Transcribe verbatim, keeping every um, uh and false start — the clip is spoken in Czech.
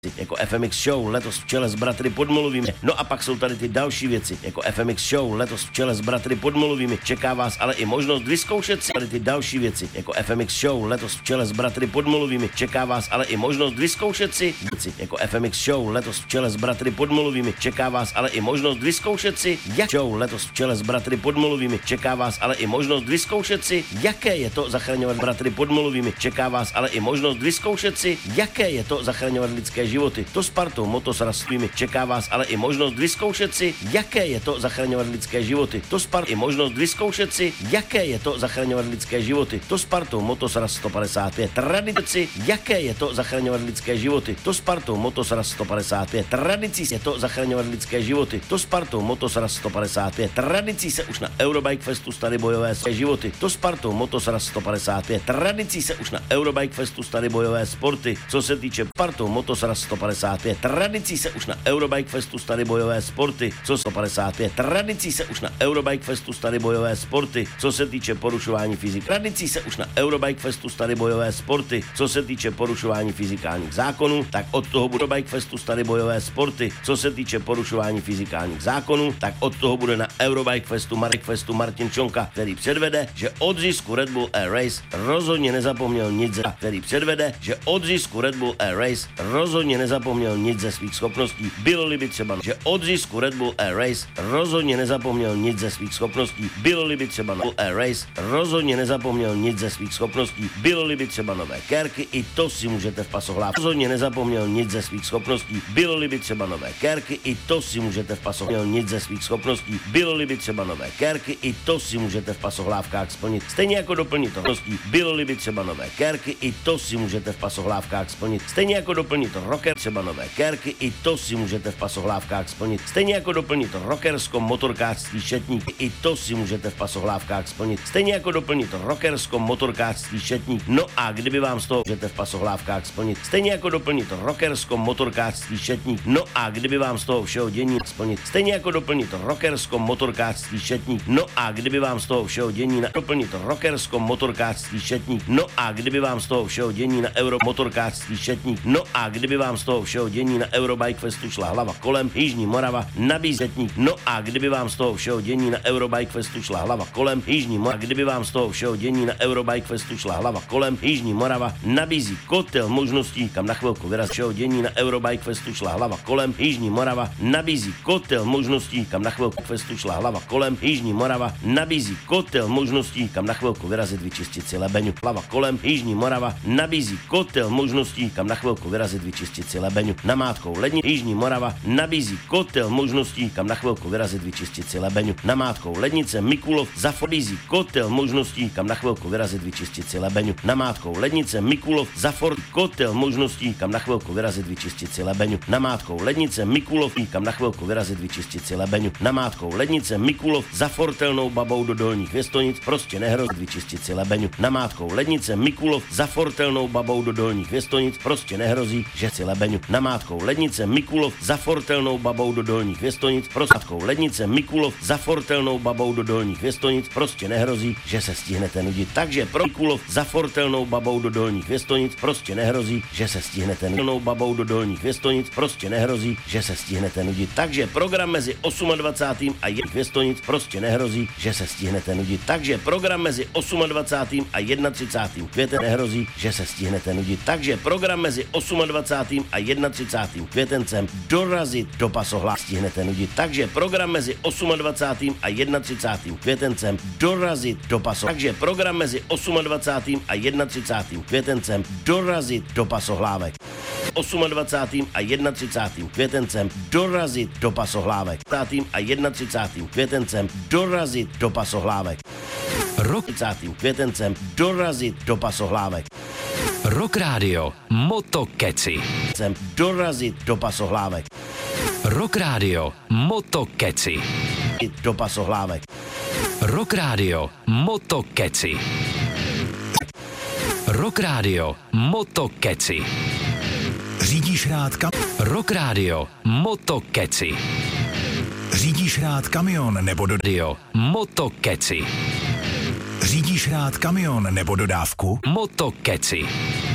jako F M X Show, letos v čele s bratry Podmolovými. No a pak jsou tady ty další věci, jako F M X Show, letos v čele s bratry Podmolovými. Čeká vás ale i možnost vyzkoušet si tady ty další věci, jako F M X Show, letos v čele s bratry Podmolovými. Čeká vás ale i možnost vyzkoušet si věci, jako F M X Show, letos v čele s bratry Podmolovými. Čeká vás ale i možnost vyzkoušet si, jak show letos v čele s bratry Podmolovými. Čeká vás ale i možnost vyzkoušet si, jaké je to zachraňovat bratry Podmolovými. Čeká vás ale i možnost vyzkoušet si, jaké je to zachraňovat lidské životy. To Spartou Motosrastvými. Čeká vás ale i možnost vyzkoušet si, jaké je to zachraňovat lidské životy. To Spartou i možnost vyzkoušet si, jaké je to zachraňovat lidské životy. To Spartou Motosraz sto padesát pět. Tradici, jaké je to zachraňovat lidské životy. To Spartou Motosraz sto padesát pět. Tradicí je to zachraňovat lidské životy. To Spartou Motosraz sto padesát pět. Tradicí se už na Eurobike Festu stary bojové své životy. To Spartou Motosraz sto padesát pět. Tradicí se už na Eurobike Festu stary bojové sporty. Co se týče Spartou Motosraz sto padesát pět. Tradicí se už na Eurobike Festu stary bojové sporty. Co sto padesát pět. Tradicí se už na Eurobike Festu stary bojové sporty. Co se týče porušování fyziky. Tradicí se už na Eurobike Festu stary bojové sporty. Co se týče porušování fyzikálních zákonů, tak od toho bude Eurobike Festu stary bojové sporty. Co se týče porušování fyzikálních zákonů, tak od toho bude na Eurobike Festu Marek Festu Martin Čonka, který předvede, že od zisku Red Bull Air Race rozhodně nezapomněl nic ze, který předvede, že od zisku Red Bull Air Race rozhodně nezapomněl nic ze svých schopností. Bylo-li by třeba, že od zisku Red Bull Air Race rozhodně nezapomněl nic ze svých schopností. Bylo-li by třeba Red Bull Air Race rozhodně nezapomněl nic ze svých schopností. Bylo-li by třeba nové kérky, i to si můžete v pasohlávce. Rozhodně nezapomněl nic ze svých schopností. Bylo-li by třeba nové kérky, i to si můžete v pasohlávkách nic ze svých schopností. Bylo-li by třeba nové kérky, i to si můžete v pasohlávkách splnit. Stejně jako doplnit to. Bylo-li by třeba nové kérky, i to si můžete v pasohlávkách splnit. Stejně jako doplnit to rocker, třeba nové kérky, i to si můžete v pasohlávkách splnit. Stejně jako doplnit to rockersko motorkářský šetník, i to si můžete v pasohlávkách splnit. Stejně jako doplnit to rockersko motorkářský šetník. No a kdyby vám z toho můžete v pasohlávkách splnit. Stejně jako doplnit to rockersko motorkářský šetník. No a kdyby vám z toho všeho dění splnit. Stejně jako doplnit to rockersko motorkářský šetník. No a kdyby vám z toho všeho dění na doplnit to rockersko motorkářský šetník. No a kdyby vám z toho všeho dění na Euro motorkářský šetník. No a kdyby vám z toho všeho dění na Eurobike Festu šla hlava kolem, Jižní Morava nabízí šetník. No a kdyby vám z toho všeho dění na Eurobike Festu šla hlava kolem, Jižní Morava, kdyby vám z toho všeho dění na Eurobike Festu šla hlava kolem, Jižní Morava nabízí kotel možností, kam na chvilku vyraz všeho dění na Eurobike Festu šla hlava kolem, Jižní Morava nabízí kotel možností, kam na chvilku Festu šla hlava kolem, Jižní Morava nabízí kotel možností, kam na chvilku vyrazit, vyčistit si lebeňu. Hlava kolem, Jižní Morava nabízí kotel možností, kam na chvilku vyrazit, vyčistit si lebeňu. Namátkou lednice Jižní Morava nabízí kotel možností, kam na chvilku vyrazit, vyčistit si lebeňu. Namátkou lednice Mikulov nabízí kotel možností, kam na chvilku vyrazit, vyčistit si lebeňu. Namátkou lednice Mikulov Zafor kotel možností, kam na chvilku vyrazit, vyčistit si lebeňu. Namátkou lednice Mikulov, kam na chvilku vyrazit, vyčistit si lebeňu. Namátkou lednice Mikulov za fortelnou babou do Dolních Věstonic prostě nehrozí vyčistit si lebeňu. Namátkou lednice Mikulov za fortelnou babou do Dolních Věstonic prostě nehrozí, že si lebeňu. Namátkou lednice Mikulov za fortelnou babou do Dolních Věstonic prostátkou lednice Mikulov za fortelnou babou do Dolních Věstonic prostě nehrozí, že se stihnete nudit. Takže pro Mikulov za fortelnou babou do Dolních Věstonic prostě nehrozí, že se stihnete nudit. Babou do Dolních Věstonic prostě nehrozí, že se stihnete nudit. Takže program mezi dvacátým osmým a Věstonic prostě nehrozí, že se stihnete nudit. Takže program mezi dvacátým osmým a třicátým prvním květnem nehrozí, že se stihnete nudit. Takže program mezi dvacátým osmým a třicátým prvním květencem dorazit do pasohlá stihnete nudit. Takže program mezi dvacátým osmým a třicátým prvním květencem dorazit do pasohlá. Takže program mezi dvacátým osmým a třicátým prvním květencem dorazit do pasohlávek. dvacátým osmým a třicátým prvním květencem dorazit do pasohlávek. dvacátým osmým a třicátým prvním květencem dorazit do pasohlávek. Rok třicátým květencem dorazit do pasohlávek. Rock Radio Motokeci. Dorazit do pasohlávek. Rock Radio Motokeci. Do pasohlávek. Rock Radio Motokeci. Rock Radio Motokeci. Řídíš rád kam... Rock Radio Motokeci. Řídíš rád kamion nebo do... Radio Motokeci. Řídíš rád kamion nebo dodávku? Motokeci.